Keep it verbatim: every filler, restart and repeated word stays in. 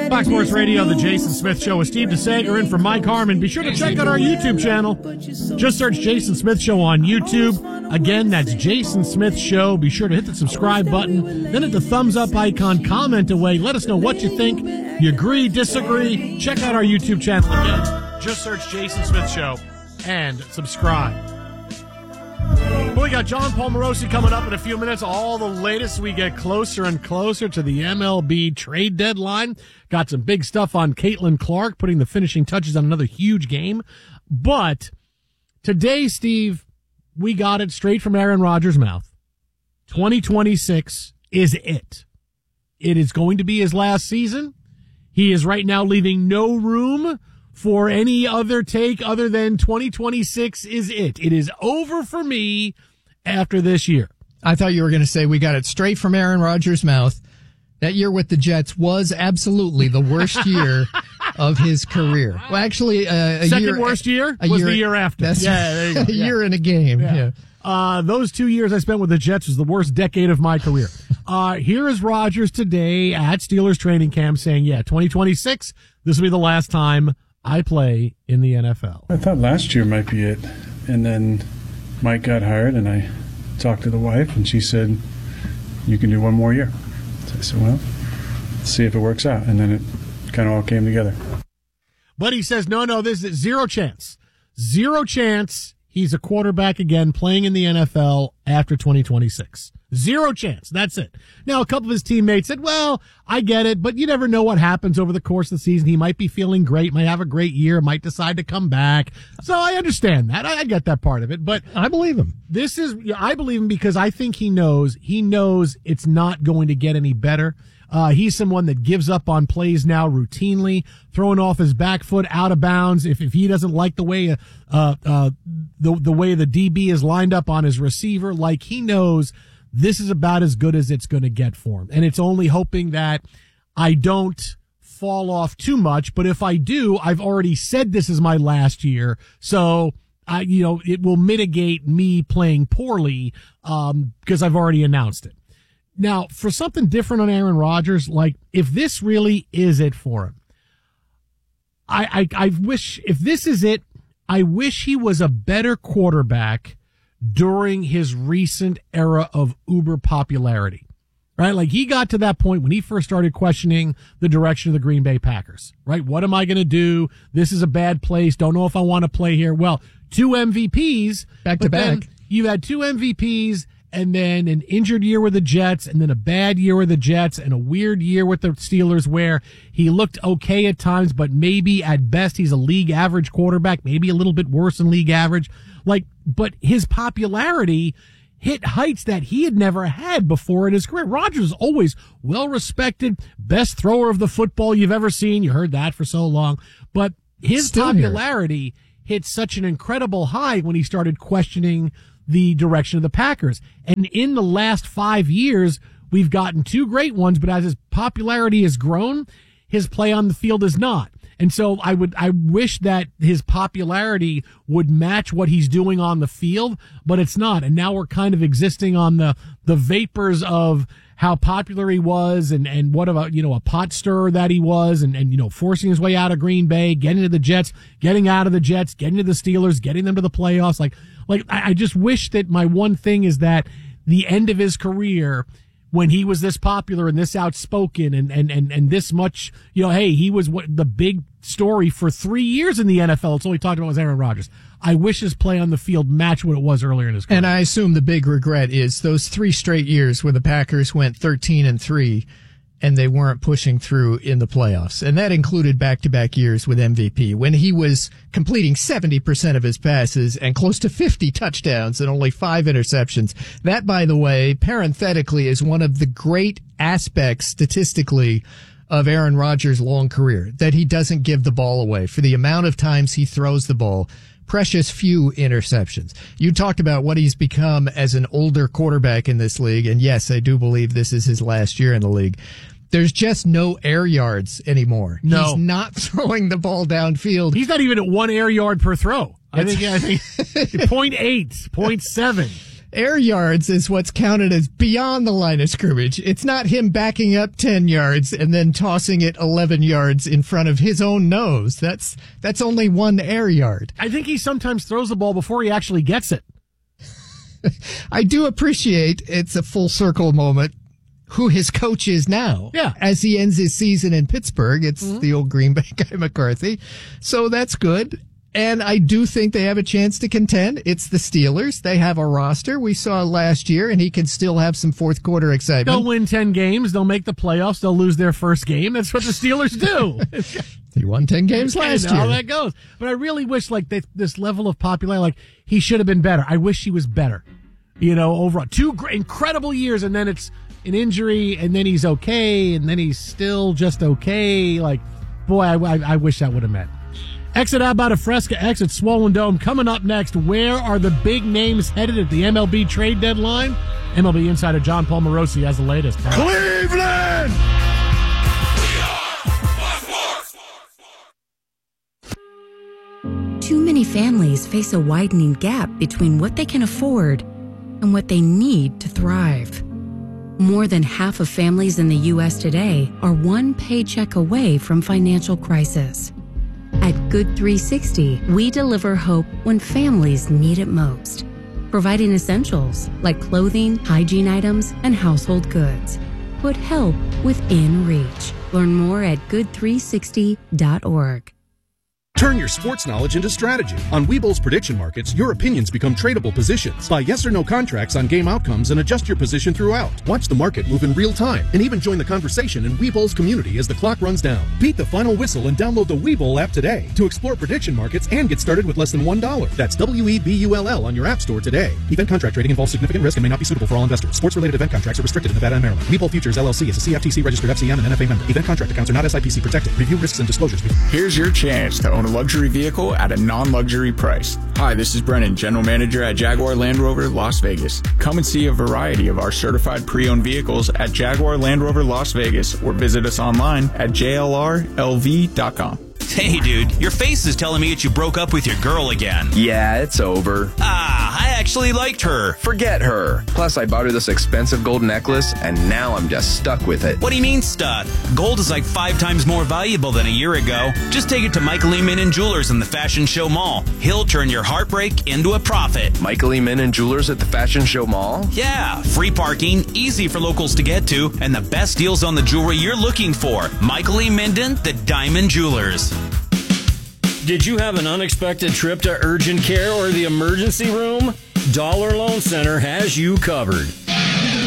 Fox Sports Radio, The Jason Smith Show with Steve DeSager in for Mike Harmon. Be sure to check out our YouTube channel. Just search Jason Smith Show on YouTube. Again, that's Jason Smith Show. Be sure to hit the subscribe button, then hit the thumbs up icon, comment away. Let us know what you think. You agree, disagree? Check out our YouTube channel again. Just search Jason Smith Show and subscribe. We got John Paul Morosi coming up in a few minutes. All the latest. We get closer and closer to the M L B trade deadline. Got some big stuff on Caitlin Clark, putting the finishing touches on another huge game. But today, Steve, we got it straight from Aaron Rodgers' mouth. twenty twenty-six is it. It is going to be his last season. He is right now leaving no room for any other take other than twenty twenty-six is it. It is over for me after this year. I thought you were going to say we got it straight from Aaron Rodgers' mouth. That year with the Jets was absolutely the worst year of his career. Well, actually, uh, a second year, worst year a was year, the year after. That's yeah, there you go. a yeah. year in a game. Yeah. yeah. Uh, those two years I spent with the Jets was the worst decade of my career. Uh, here is Rodgers today at Steelers training camp saying, yeah, twenty twenty-six, this will be the last time I play in the N F L. I thought last year might be it. And then Mike got hired, and I talked to the wife, and she said, you can do one more year. So I said, well, let's see if it works out. And then it kind of all came together. But he says, no, no, this is zero chance. Zero chance he's a quarterback again playing in the N F L after twenty twenty-six. Zero chance. That's it. Now, a couple of his teammates said, well, I get it, but you never know what happens over the course of the season. He might be feeling great, might have a great year, might decide to come back. So I understand that. I, I get that part of it, but I believe him. This is, I believe him because I think he knows, he knows it's not going to get any better. Uh, he's someone that gives up on plays now routinely, throwing off his back foot out of bounds. If, if he doesn't like the way, uh, uh, the, the way the D B is lined up on his receiver, like he knows this is about as good as it's going to get for him. And it's only hoping that I don't fall off too much. But if I do, I've already said this is my last year. So I, you know, it will mitigate me playing poorly, um, because I've already announced it. Now, for something different on Aaron Rodgers, like if this really is it for him, I, I, I wish if this is it, I wish he was a better quarterback during his recent era of uber popularity, right? Like he got to that point when he first started questioning the direction of the Green Bay Packers, right? What am I going to do? This is a bad place. Don't know if I want to play here. Well, two M V Ps. Back to back. You had two M V Ps and then an injured year with the Jets and then a bad year with the Jets and a weird year with the Steelers where he looked okay at times, but maybe at best he's a league average quarterback, maybe a little bit worse than league average. Like, but his popularity hit heights that he had never had before in his career. Rodgers is always well respected, best thrower of the football you've ever seen. You heard that for so long, but his Still popularity here. hit such an incredible high when he started questioning the direction of the Packers. And in the last five years, we've gotten two great ones, but as his popularity has grown, his play on the field is not. And so I would, I wish that his popularity would match what he's doing on the field, but it's not. And now we're kind of existing on the, the vapors of how popular he was and, and what about, you know, a pot stirrer that he was and, and, you know, forcing his way out of Green Bay, getting to the Jets, getting out of the Jets, getting to the Steelers, getting them to the playoffs. Like, like, I, I just wish that my one thing is that the end of his career, when he was this popular and this outspoken and, and, and, and this much, you know, hey, he was what the big story for three years in the N F L. It's all he talked about was Aaron Rodgers. I wish his play on the field matched what it was earlier in his career. And I assume the big regret is those three straight years where the Packers went thirteen and three and they weren't pushing through in the playoffs. And that included back-to-back years with M V P when he was completing seventy percent of his passes and close to fifty touchdowns and only five interceptions. That, by the way, parenthetically, is one of the great aspects statistically of Aaron Rodgers' long career, that he doesn't give the ball away for the amount of times he throws the ball. Precious few interceptions. You talked about what he's become as an older quarterback in this league, and yes, I do believe this is his last year in the league. There's just no air yards anymore. No. He's not throwing the ball downfield. He's not even at one air yard per throw. I think, I think point eight, point seven. Air yards is what's counted as beyond the line of scrimmage. It's not him backing up ten yards and then tossing it eleven yards in front of his own nose. That's that's only one air yard. I think he sometimes throws the ball before he actually gets it. I do appreciate it's a full circle moment who his coach is now. Yeah. As he ends his season in Pittsburgh, it's Mm-hmm. the old Green Bay guy McCarthy. So that's good. And I do think they have a chance to contend. It's the Steelers. They have a roster we saw last year, and he can still have some fourth quarter excitement. They'll win ten games. They'll make the playoffs. They'll lose their first game. That's what the Steelers do. He won ten games last I know year. how that goes. But I really wish, like, they, this level of popularity, like, he should have been better. I wish he was better. You know, overall. Two great, incredible years, and then it's an injury, and then he's okay, and then he's still just okay. Like, boy, I, I, I wish that would have met. Exit Alberta Fresca, exit Swollen Dome. Coming up next, where are the big names headed at the M L B trade deadline? M L B insider John Paul Morosi has the latest. Cleveland! Too many families face a widening gap between what they can afford and what they need to thrive. More than half of families in the U S today are one paycheck away from financial crisis. At Good three sixty, we deliver hope when families need it most, providing essentials like clothing, hygiene items, and household goods. Put help within reach. Learn more at good three sixty dot org. Turn your sports knowledge into strategy. On Webull's prediction markets, your opinions become tradable positions. Buy yes or no contracts on game outcomes and adjust your position throughout. Watch the market move in real time and even join the conversation in Webull's community as the clock runs down. Beat the final whistle and download the Webull app today to explore prediction markets and get started with less than one dollar. That's W E B U L L on your app store today. Event contract trading involves significant risk and may not be suitable for all investors. Sports-related event contracts are restricted in Nevada and Maryland. Webull Futures L L C is a C F T C-registered F C M and N F A member. Event contract accounts are not S I P C protected. Review risks and disclosures. Here's your chance to own a luxury vehicle at a non-luxury price. Hi, this is Brennan, General Manager at Jaguar Land Rover Las Vegas. Come and see a variety of our certified pre-owned vehicles at Jaguar Land Rover Las Vegas or visit us online at J L R L V dot com. Hey, dude, your face is telling me that you broke up with your girl again. Yeah, it's over. Ah, I actually liked her. Forget her. Plus, I bought her this expensive gold necklace, and now I'm just stuck with it. What do you mean stuck? Gold is like five times more valuable than a year ago. Just take it to Michael E. Minden Jewelers in the Fashion Show Mall. He'll turn your heartbreak into a profit. Michael E. Minden Jewelers at the Fashion Show Mall? Yeah, free parking, easy for locals to get to, and the best deals on the jewelry you're looking for. Michael E. Minden, the Diamond Jewelers. Did you have an unexpected trip to urgent care or the emergency room? Dollar Loan Center has you covered.